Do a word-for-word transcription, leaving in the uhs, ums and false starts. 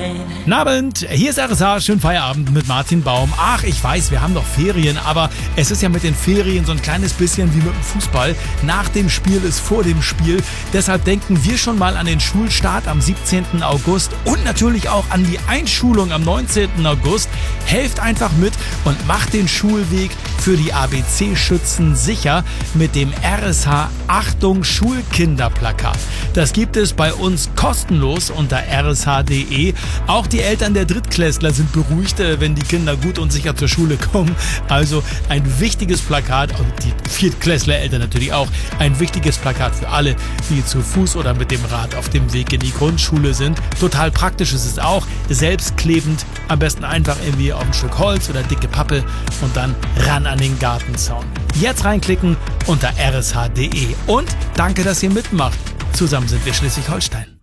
Guten Abend, hier ist R S H, schönen Feierabend mit Martin Baum. Ach, ich weiß, wir haben doch Ferien, aber es ist ja mit den Ferien so ein kleines bisschen wie mit dem Fußball. Nach dem Spiel ist vor dem Spiel. Deshalb denken wir schon mal an den Schulstart am siebzehnten August und natürlich auch an die Einschulung am neunzehnten August. Helft einfach mit und macht den Schulweg für die A B C-Schützen sicher mit dem R S H Achtung Schulkinderplakat. Das gibt es bei uns kostenlos unter r s h punkt d e. Auch die Eltern der Drittklässler sind beruhigt, wenn die Kinder gut und sicher zur Schule kommen. Also ein wichtiges Plakat, und die Viertklässler-Eltern natürlich auch, ein wichtiges Plakat für alle, die zu Fuß oder mit dem Rad auf dem Weg in die Grundschule sind. Total praktisch ist es auch, selbstklebend, am besten einfach irgendwie auf ein Stück Holz oder dicke Pappe und dann ran an den Gartenzaun. Jetzt reinklicken unter r s h punkt d e. Und danke, dass ihr mitmacht. Zusammen sind wir Schleswig-Holstein.